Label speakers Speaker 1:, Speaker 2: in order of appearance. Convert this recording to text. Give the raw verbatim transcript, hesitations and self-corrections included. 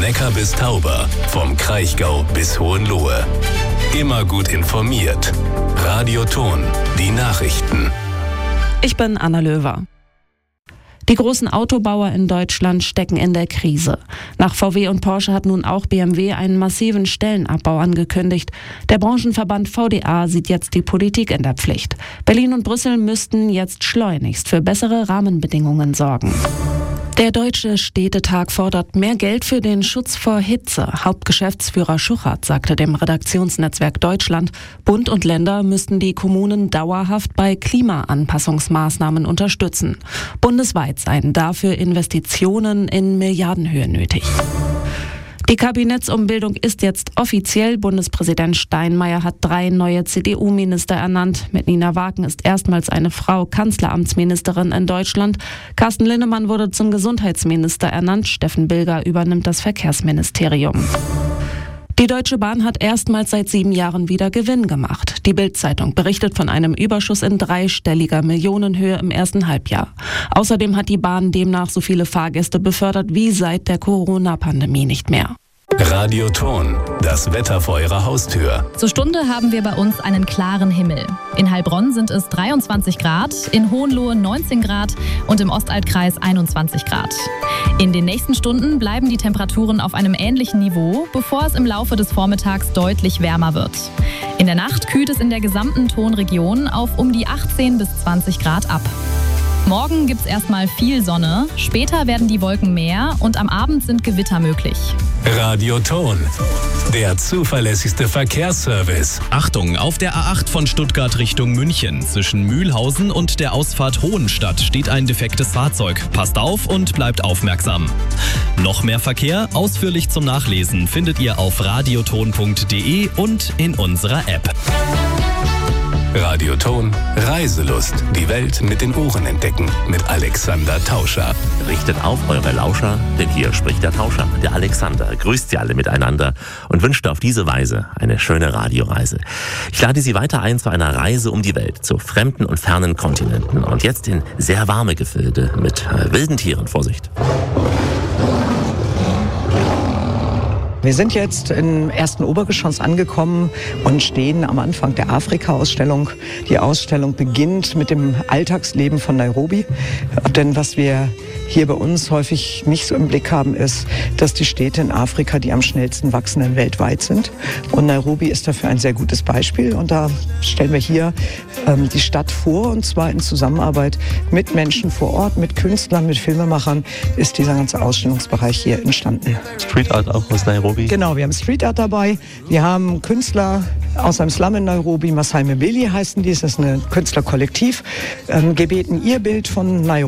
Speaker 1: Neckar bis Tauber, vom Kraichgau bis Hohenlohe. Immer gut informiert. Radio Ton, die Nachrichten.
Speaker 2: Ich bin Anna Löwer. Die großen Autobauer in Deutschland stecken in der Krise. Nach V W und Porsche hat nun auch B M W einen massiven Stellenabbau angekündigt. Der Branchenverband V D A sieht jetzt die Politik in der Pflicht. Berlin und Brüssel müssten jetzt schleunigst für bessere Rahmenbedingungen sorgen. Der Deutsche Städtetag fordert mehr Geld für den Schutz vor Hitze. Hauptgeschäftsführer Schuchert sagte dem Redaktionsnetzwerk Deutschland, Bund und Länder müssten die Kommunen dauerhaft bei Klimaanpassungsmaßnahmen unterstützen. Bundesweit seien dafür Investitionen in Milliardenhöhe nötig. Die Kabinettsumbildung ist jetzt offiziell. Bundespräsident Steinmeier hat drei neue C D U-Minister ernannt. Mit Nina Wagen ist erstmals eine Frau Kanzleramtsministerin in Deutschland. Carsten Linnemann wurde zum Gesundheitsminister ernannt. Steffen Bilger übernimmt das Verkehrsministerium. Die Deutsche Bahn hat erstmals seit sieben Jahren wieder Gewinn gemacht. Die Bild-Zeitung berichtet von einem Überschuss in dreistelliger Millionenhöhe im ersten Halbjahr. Außerdem hat die Bahn demnach so viele Fahrgäste befördert wie seit der Corona-Pandemie nicht mehr.
Speaker 1: Radio Ton, das Wetter vor Ihrer Haustür.
Speaker 3: Zur Stunde haben wir bei uns einen klaren Himmel. In Heilbronn sind es dreiundzwanzig Grad, in Hohenlohe neunzehn Grad und im Ostaltkreis einundzwanzig Grad. In den nächsten Stunden bleiben die Temperaturen auf einem ähnlichen Niveau, bevor es im Laufe des Vormittags deutlich wärmer wird. In der Nacht kühlt es in der gesamten Tonregion auf um die achtzehn bis zwanzig Grad ab. Morgen gibt's erstmal viel Sonne, später werden die Wolken mehr und am Abend sind Gewitter möglich.
Speaker 1: Radio Ton, der zuverlässigste Verkehrsservice.
Speaker 4: Achtung, auf der A acht von Stuttgart Richtung München zwischen Mühlhausen und der Ausfahrt Hohenstadt steht ein defektes Fahrzeug. Passt auf und bleibt aufmerksam. Noch mehr Verkehr, ausführlich zum Nachlesen, findet ihr auf radioton punkt de und in unserer App.
Speaker 1: Radio Ton, Reiselust. Die Welt mit den Ohren entdecken. Mit Alexander Tauscher.
Speaker 5: Richtet auf eure Lauscher, denn hier spricht der Tauscher, der Alexander. Grüßt Sie alle miteinander und wünscht auf diese Weise eine schöne Radioreise. Ich lade Sie weiter ein zu einer Reise um die Welt, zu fremden und fernen Kontinenten. Und jetzt in sehr warme Gefilde mit äh, wilden Tieren. Vorsicht.
Speaker 6: Wir sind jetzt im ersten Obergeschoss angekommen und stehen am Anfang der Afrika-Ausstellung. Die Ausstellung beginnt mit dem Alltagsleben von Nairobi. Denn was wir hier bei uns häufig nicht so im Blick haben, ist, dass die Städte in Afrika die am schnellsten wachsenden weltweit sind. Und Nairobi ist dafür ein sehr gutes Beispiel. Und da stellen wir hier ähm, die Stadt vor, und zwar in Zusammenarbeit mit Menschen vor Ort, mit Künstlern, mit Filmemachern ist dieser ganze Ausstellungsbereich hier entstanden.
Speaker 5: Street Art auch aus Nairobi?
Speaker 6: Genau, wir haben Street Art dabei. Wir haben Künstler aus einem Slum in Nairobi, Masai Mbili heißen die, das ist ein Künstlerkollektiv, ähm, gebeten, ihr Bild von Nairobi